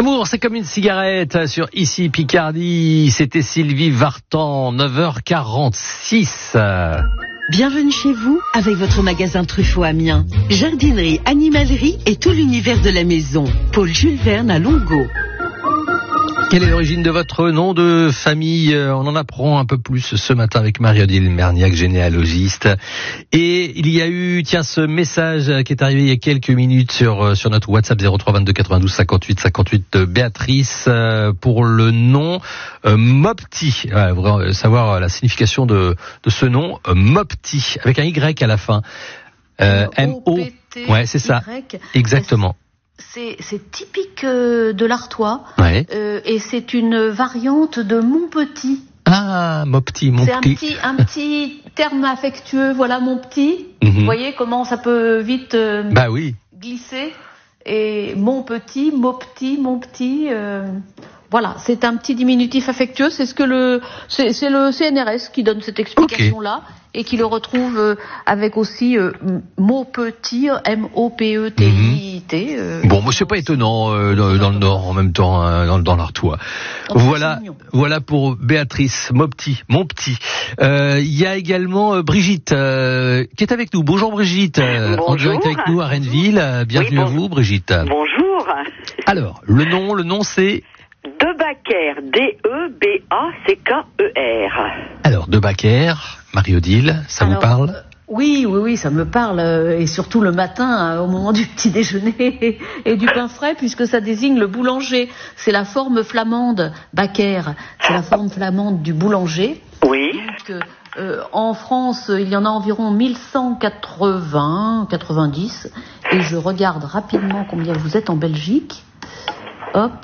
L'amour, c'est comme une cigarette sur Ici Picardie. C'était Sylvie Vartan, 9h46. Bienvenue chez vous avec votre magasin Truffaut Amiens. Jardinerie, animalerie et tout l'univers de la maison. Paul Jules Verne à Longo. Quelle est l'origine de votre nom de famille? On en apprend un peu plus ce matin avec Marie-Odile Merniac, généalogiste. Et il y a eu, ce message qui est arrivé il y a quelques minutes sur notre WhatsApp 03 22 92 58 58 de Béatrice pour le nom Mopti. Voilà, vous voudrez savoir la signification de ce nom Mopti avec un Y à la fin. M-O. Ouais, c'est ça. Exactement. C'est typique de l'Artois, ouais. Et c'est une variante de mon petit. Ah, mon petit. C'est un petit terme affectueux, voilà, mon petit. Mm-hmm. Vous voyez comment ça peut vite oui. glisser. Et mon petit, mon petit. Voilà, c'est un petit diminutif affectueux. C'est ce que c'est le CNRS qui donne cette explication-là. Okay. Et qui le retrouve avec aussi mot petit, M-O-P-E-T-I-T. Bon, moi c'est pas étonnant dans le Nord en même temps, dans l'Artois. Voilà pour Béatrice, mon petit. Il y a également Brigitte qui est avec nous. Bonjour Brigitte, en direct avec nous à Renneville. Bienvenue à vous Brigitte. Bonjour. Alors, le nom c'est Debacker, D-E-B-A-C-K-E-R. Alors, Debacker, Marie-Odile, ça vous parle? Oui, ça me parle, et surtout le matin, au moment du petit déjeuner et du pain frais, puisque ça désigne le boulanger. C'est la forme flamande, Backer, c'est la forme flamande du boulanger. Oui. Donc, en France, il y en a environ 1190, et je regarde rapidement combien vous êtes en Belgique. Hop.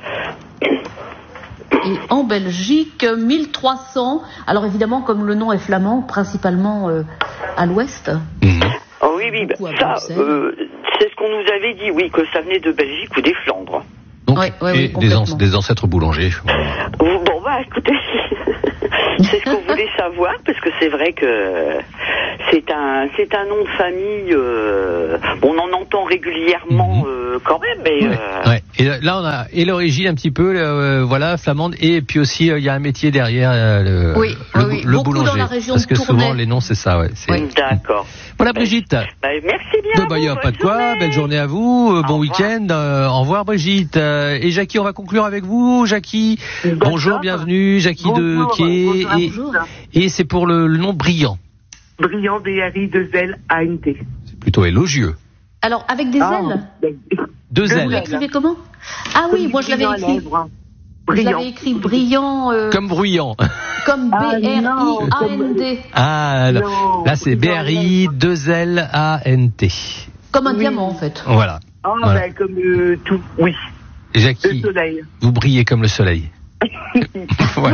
Et en Belgique, 1300. Alors évidemment, comme le nom est flamand, principalement à l'ouest. Mmh. Oh oui, ça, c'est ce qu'on nous avait dit, oui, que ça venait de Belgique ou des Flandres. Donc, oui, des ancêtres boulangers. Bon, écoutez, c'est ce qu'on voulait savoir, parce que c'est vrai que c'est un nom de famille, on en entend régulièrement quand même, mais... Ouais. Et là, on a l'origine un petit peu, flamande, et puis aussi, il y a un métier derrière, le boulanger. Dans la région parce que souvent, les noms, c'est ça, ouais. D'accord. Voilà, Brigitte. Merci bien. Il n'y a pas de quoi, belle journée à vous, bon week-end, au revoir, Brigitte. Et Jackie, on va conclure avec vous, Jackie. Bonjour, bienvenue, Jackie de Quier. Et c'est pour le nom Brillant. Brillant, B-R-I-2-L-A-N-T. C'est plutôt élogieux. Alors, avec des ailes? Deux ailes. Vous l'écrivez comment? Ah oui, moi je l'avais écrit. Je l'avais écrit brillant. Comme bruyant. Comme B-R-I-A-N-D. Ah, là c'est B-R-I-2-L-A-N-T. Comme un diamant en fait. Voilà. Comme tout, oui. Jackie, le soleil. Vous brillez comme le soleil. Voilà.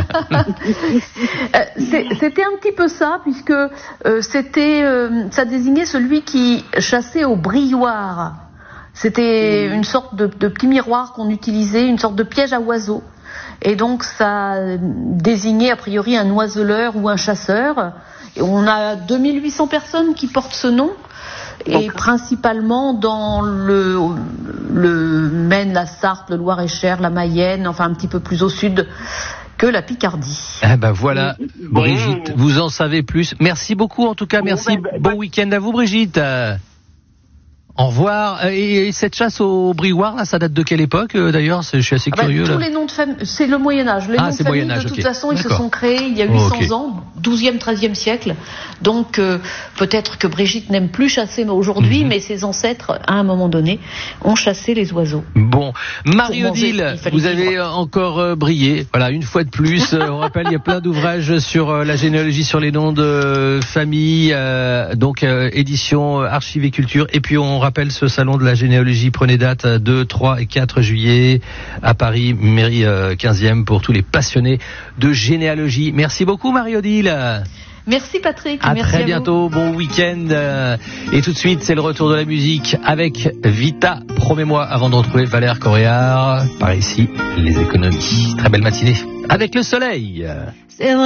C'était un petit peu ça, puisque ça désignait celui qui chassait au brilloir. C'était une sorte de petit miroir qu'on utilisait, une sorte de piège à oiseaux. Et donc ça désignait a priori un oiseleur ou un chasseur. Et on a 2800 personnes qui portent ce nom. Et principalement dans le Maine, la Sarthe, le Loir-et-Cher, la Mayenne, enfin un petit peu plus au sud que la Picardie. Voilà, Brigitte, vous en savez plus. Merci beaucoup en tout cas, merci. Bon week-end à vous Brigitte. Au revoir. Et cette chasse au brilloir, là, ça date de quelle époque d'ailleurs? Je suis assez curieux. Tous les noms de famille, c'est le Moyen-Âge. Les noms de famille, de toute façon, ils se sont créés il y a 800 ans, 12e, 13e siècle. Donc, peut-être que Brigitte n'aime plus chasser aujourd'hui, mais ses ancêtres, à un moment donné, ont chassé les oiseaux. Bon. Marie-Odile, vous avez encore brillé. Voilà, une fois de plus. On rappelle, il y a plein d'ouvrages sur la généalogie, sur les noms de famille. Donc, édition Archives et Culture. Et puis, on rappelle ce salon de la généalogie, prenez date 2, 3 et 4 juillet à Paris, mairie 15e pour tous les passionnés de généalogie. Merci beaucoup Marie-Odile. Merci Patrick. À très bientôt, bon week-end. Et tout de suite, c'est le retour de la musique avec Vita, promets-moi, avant de retrouver Valère Coréard. Par ici, les économies. Très belle matinée avec le soleil. C'est vrai.